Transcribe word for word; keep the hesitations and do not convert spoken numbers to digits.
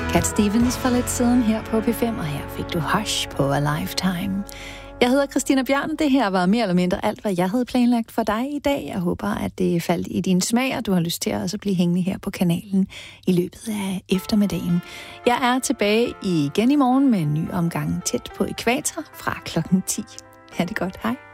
Cat Stevens for lidt siden her på P fem, og her fik du Hush på A Lifetime. Jeg hedder Christina Bjørn. Det her var mere eller mindre alt, hvad jeg havde planlagt for dig i dag. Jeg håber, at det faldt i din smag, og du har lyst til at også blive hængende her på kanalen i løbet af eftermiddagen. Jeg er tilbage igen i morgen med en ny omgang tæt på ækvator fra klokken ti. Ha' det godt. Hej.